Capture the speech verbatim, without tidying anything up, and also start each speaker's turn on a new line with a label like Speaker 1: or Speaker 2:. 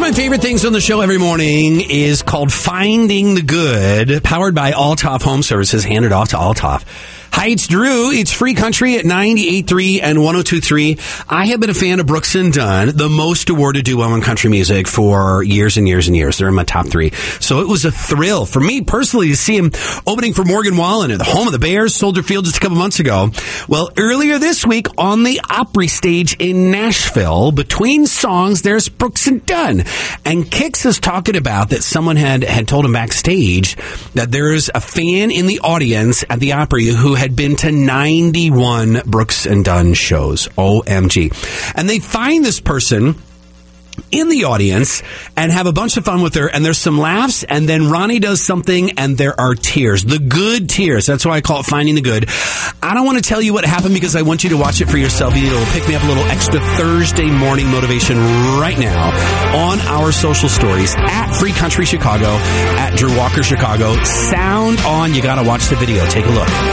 Speaker 1: my favorite things on the show every morning is called Finding the Good, powered by Althoff Home Services, handed off to Althoff. Hi, it's Drew. It's Free Country at ninety-eight point three and one oh two point three. I have been a fan of Brooks and Dunn, the most awarded duo in country music, for years and years and years. They're in my top three. So it was a thrill for me personally to see him opening for Morgan Wallen at the home of the Bears, Soldier Field, just a couple months ago. Well, earlier this week on the Opry stage in Nashville, between songs, there's Brooks and Dunn. And Kix is talking about that someone had, had told him backstage that there's a fan in the audience at the Opry who had been to ninety-one Brooks and Dunn shows. O M G. And they find this person in the audience and have a bunch of fun with her, and there's some laughs, and then Ronnie does something and there are tears. The good tears. That's why I call it Finding the Good. I don't want to tell you what happened because I want you to watch it for yourself. It'll pick me up a little extra Thursday morning motivation right now on our social stories at Free Country Chicago, at Drew Walker Chicago. Sound on. You got to watch the video. Take a look.